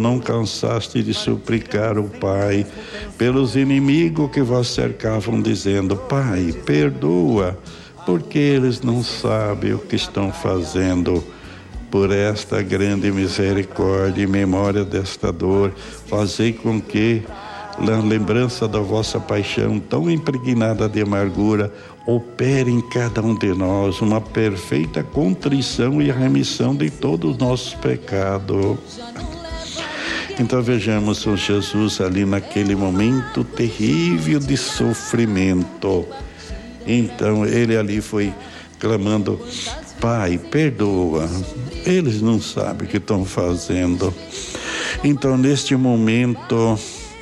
não cansaste de suplicar o Pai pelos inimigos que vos cercavam, dizendo: Pai, perdoa, porque eles não sabem o que estão fazendo. Por esta grande misericórdia e memória desta dor, fazei com que, na lembrança da vossa paixão tão impregnada de amargura, opere em cada um de nós uma perfeita contrição e remissão de todos os nossos pecados. Então vejamos o Jesus ali naquele momento terrível de sofrimento. Então ele ali foi clamando: Pai, perdoa, eles não sabem o que estão fazendo. Então neste momento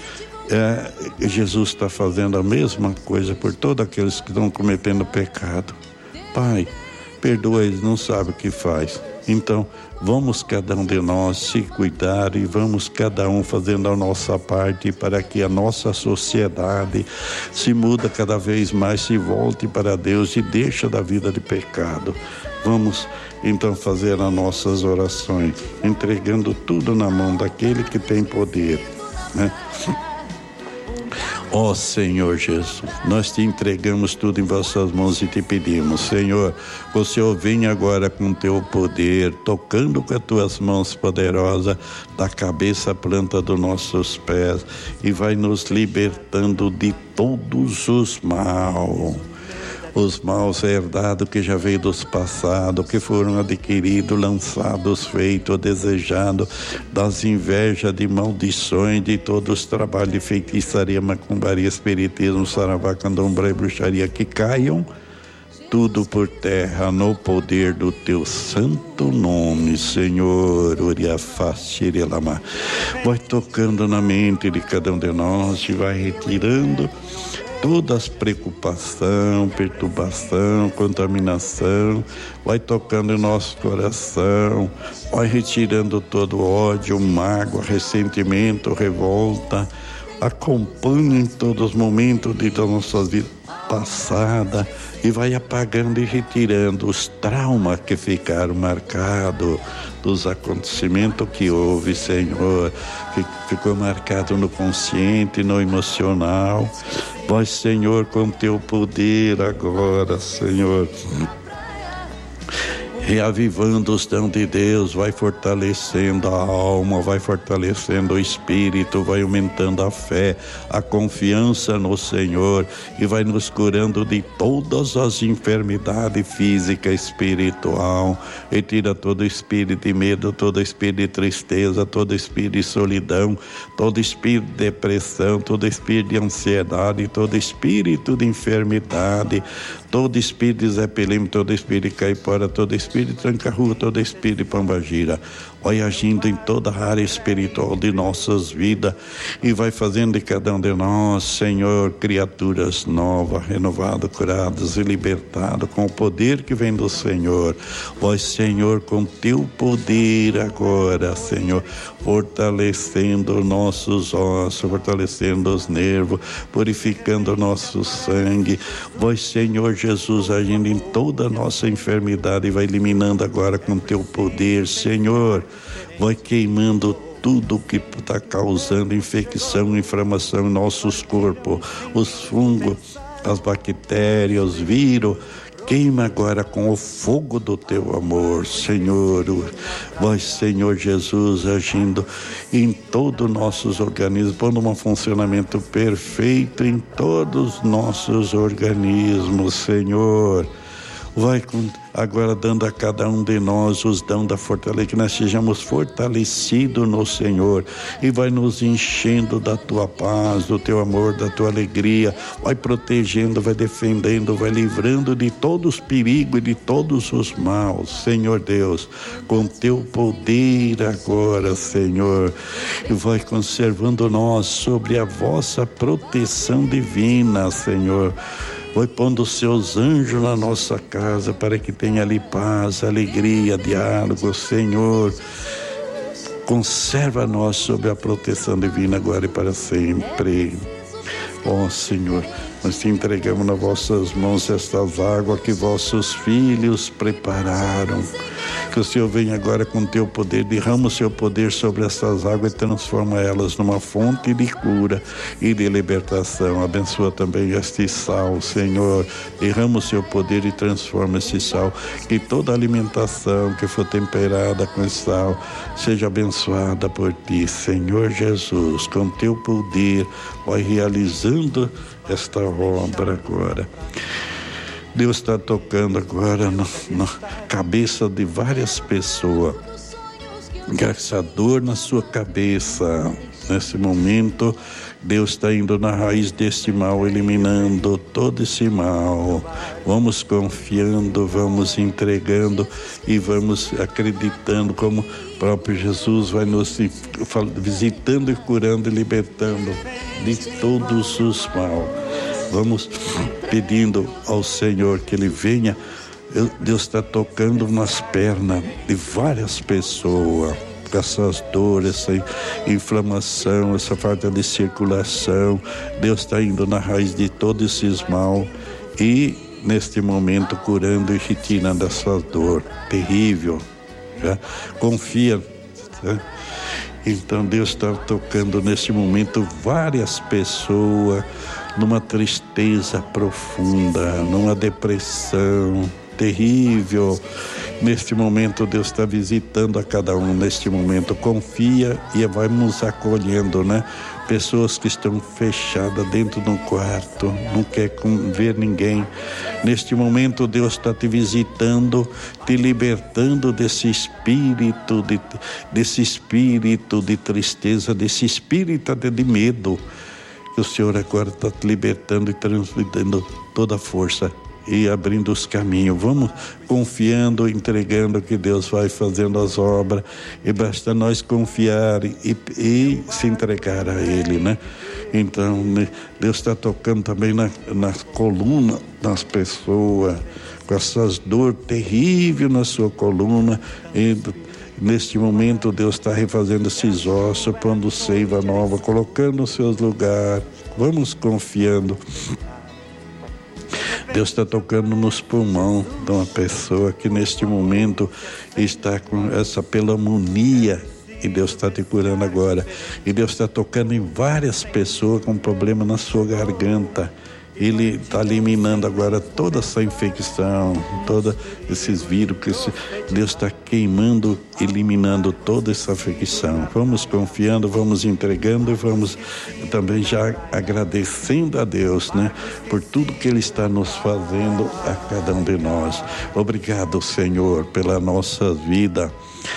Jesus está fazendo a mesma coisa por todos aqueles que estão cometendo pecado. Pai, perdoa, eles não sabem o que faz. Então vamos cada um de nós se cuidar e vamos cada um fazendo a nossa parte para que a nossa sociedade se muda cada vez mais, se volte para Deus e deixa da vida de pecado. Vamos então fazer as nossas orações, entregando tudo na mão daquele que tem poder, né? Ó Senhor Jesus, nós te entregamos tudo em vossas mãos e te pedimos, Senhor, que o Senhor venha agora com teu poder, tocando com as tuas mãos poderosas, da cabeça à planta dos nossos pés, e vai nos libertando de todos os maus herdados que já veio dos passados, que foram adquiridos, lançados, feitos, desejados, das invejas, de maldições, de todos os trabalhos de feitiçaria, macumbaria, espiritismo, saravá, candomblé e bruxaria, que caiam tudo por terra no poder do teu santo nome, Senhor. Vai tocando na mente de cada um de nós e vai retirando todas as preocupação, perturbação, contaminação, vai tocando em nosso coração, vai retirando todo ódio, mágoa, ressentimento, revolta. Acompanhe em todos os momentos da nossa vida passada e vai apagando e retirando os traumas que ficaram marcados dos acontecimentos que houve, Senhor, que ficou marcado no consciente, no emocional. Vai, Senhor, com teu poder agora, Senhor, reavivando os dons de Deus, vai fortalecendo a alma, vai fortalecendo o espírito, vai aumentando a fé, a confiança no Senhor e vai nos curando de todas as enfermidades física e espiritual. Retira todo espírito de medo, todo espírito de tristeza, todo espírito de solidão, todo espírito de depressão, todo espírito de ansiedade, todo espírito de enfermidade, todo espírito de Zé Peleme, todo espírito de Caipora, todo espírito de Tranca-Rua, todo espírito de Pombagira, vai agindo em toda a área espiritual de nossas vidas e vai fazendo de cada um de nós, Senhor, criaturas novas, renovadas, curadas e libertadas com o poder que vem do Senhor. Vai, Senhor, com teu poder agora, Senhor, fortalecendo nossos ossos, fortalecendo os nervos, purificando nosso sangue. Vai, Senhor Jesus, agindo em toda a nossa enfermidade e vai eliminando agora com teu poder, Senhor. Vai queimando tudo que está causando infecção, inflamação em nossos corpos, os fungos, as bactérias, os vírus. Queima agora com o fogo do teu amor, Senhor. Vai, Senhor Jesus, agindo em todos os nossos organismos, pondo um funcionamento perfeito em todos os nossos organismos, Senhor. Vai agora dando a cada um de nós os dons da fortaleza, que nós sejamos fortalecidos no Senhor, e vai nos enchendo da tua paz, do teu amor, da tua alegria, vai protegendo, vai defendendo, vai livrando de todos os perigos e de todos os maus, Senhor Deus, com teu poder agora, Senhor, e vai conservando nós sobre a vossa proteção divina, Senhor. Vai pondo os seus anjos na nossa casa para que tenha ali paz, alegria, diálogo, Senhor. Conserva nós sob a proteção divina agora e para sempre. Ó Senhor, Nós te entregamos nas vossas mãos estas águas que vossos filhos prepararam. Que o Senhor venha agora com teu poder, derrama o seu poder sobre essas águas e transforma elas numa fonte de cura e de libertação. Abençoa também este sal, Senhor. Derrama o seu poder e transforma esse sal. Que toda alimentação que for temperada com sal seja abençoada por ti, Senhor Jesus. Com teu poder, vai realizando esta obra agora. Deus está tocando agora na cabeça de várias pessoas. Essa dor na sua cabeça, nesse momento, Deus está indo na raiz deste mal, eliminando todo esse mal. Vamos confiando, vamos entregando e vamos acreditando como o próprio Jesus vai nos visitando e curando e libertando de todos os mal. Vamos pedindo ao Senhor que Ele venha. Deus está tocando nas pernas de várias pessoas, com essas dores, essa inflamação, essa falta de circulação. Deus está indo na raiz de todos esses mal e, neste momento, curando e retirando essa dor terrível. Já? Confia. Já? Então, Deus está tocando nesse momento várias pessoas numa tristeza profunda, numa depressão terrível. Neste momento, Deus está visitando a cada um. Neste momento, confia e vai nos acolhendo, né? Pessoas que estão fechadas dentro do quarto, não quer ver ninguém. Neste momento, Deus está te visitando, te libertando desse espírito de tristeza, desse espírito de medo. O Senhor agora está te libertando e transmitindo toda a força e abrindo os caminhos. Vamos confiando, entregando que Deus vai fazendo as obras e basta nós confiar e se entregar a Ele, né? Então, Deus está tocando também na coluna das pessoas, com essas dores terríveis na sua coluna e neste momento, Deus está refazendo esses ossos, pondo seiva nova, colocando nos seus lugares. Vamos confiando. Deus está tocando nos pulmões de uma pessoa que neste momento está com essa pneumonia. E Deus está te curando agora. E Deus está tocando em várias pessoas com problema na sua garganta. Ele está eliminando agora toda essa infecção, todos esses vírus, que Deus está queimando, eliminando toda essa infecção. Vamos confiando, vamos entregando e vamos também já agradecendo a Deus, né? Por tudo que Ele está nos fazendo a cada um de nós. Obrigado, Senhor, pela nossa vida.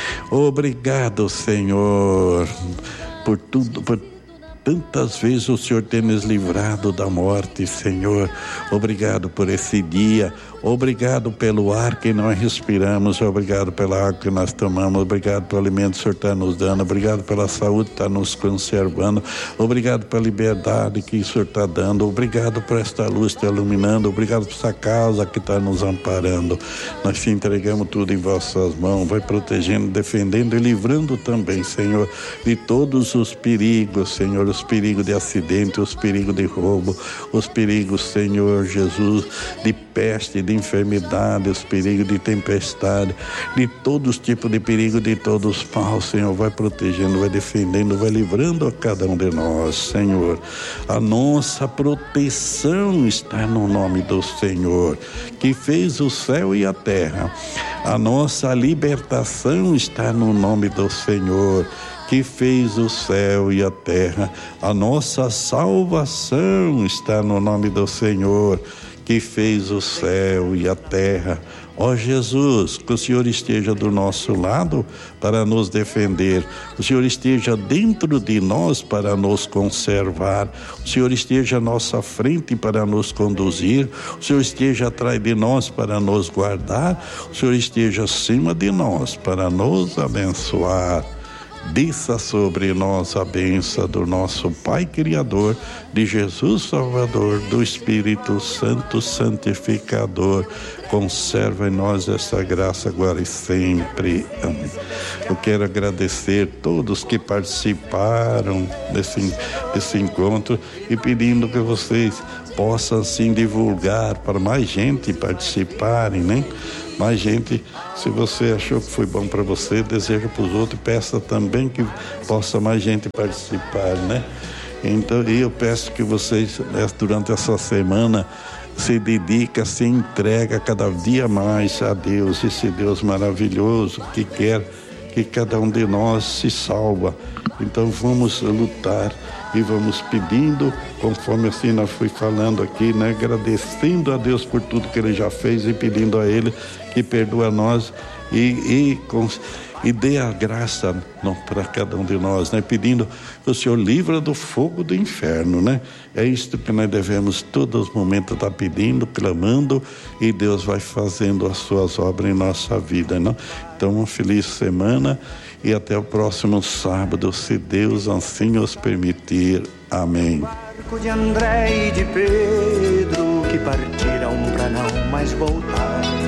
Obrigado, Senhor, por tudo, tantas vezes o Senhor tem nos livrado da morte, Senhor. Obrigado por esse dia. Obrigado pelo ar que nós respiramos. Obrigado pela água que nós tomamos. Obrigado pelo alimento que o Senhor está nos dando. Obrigado pela saúde que está nos conservando. Obrigado pela liberdade que o Senhor está dando. Obrigado por esta luz que está iluminando. Obrigado por essa casa que está nos amparando. Nós te entregamos tudo em vossas mãos. Vai protegendo, defendendo e livrando também, Senhor, de todos os perigos, Senhor. Os perigos de acidente, os perigos de roubo, os perigos, Senhor Jesus, de peste, de enfermidade, os perigos de tempestade, de todos os tipos de perigo, de todos os maus, Senhor. Vai protegendo, vai defendendo, vai livrando a cada um de nós, Senhor. A nossa proteção está no nome do Senhor, que fez o céu e a terra. A nossa libertação está no nome do Senhor, que fez o céu e a terra. A nossa salvação está no nome do Senhor, que fez o céu e a terra. Ó Jesus, que o Senhor esteja do nosso lado para nos defender, o Senhor esteja dentro de nós para nos conservar, o Senhor esteja à nossa frente para nos conduzir, o Senhor esteja atrás de nós para nos guardar, o Senhor esteja acima de nós para nos abençoar. Desça sobre nós a bênção do nosso Pai Criador, de Jesus Salvador, do Espírito Santo Santificador, conserva em nós essa graça agora e sempre. Amém. Eu quero agradecer todos que participaram desse encontro e pedindo que vocês possam assim divulgar para mais gente participarem, né? Mais gente, se você achou que foi bom para você, deseja para os outros e peça também que possa mais gente participar, né? Então, eu peço que vocês, durante essa semana, se dedica, se entrega cada dia mais a Deus, esse Deus maravilhoso que quer que cada um de nós se salva. Então vamos lutar e vamos pedindo, conforme assim nós fui falando aqui, né? Agradecendo a Deus por tudo que Ele já fez e pedindo a Ele que perdoa nós e dê a graça para cada um de nós, né? Pedindo que o Senhor livra do fogo do inferno, né? É isto que nós devemos todos os momentos estar pedindo, clamando, e Deus vai fazendo as suas obras em nossa vida, não? Então, uma feliz semana e até o próximo sábado, se Deus assim os permitir. Amém. Barco de André e de Pedro que partiram para não mais voltar.